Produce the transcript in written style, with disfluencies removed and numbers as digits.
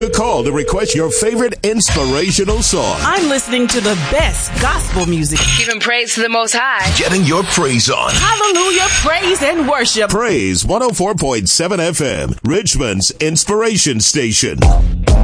Call to request your favorite inspirational song. I'm listening to the best gospel music. Giving praise to the Most High. Getting your praise on. Hallelujah, praise and worship. Praise 104.7 FM, Richmond's inspiration station.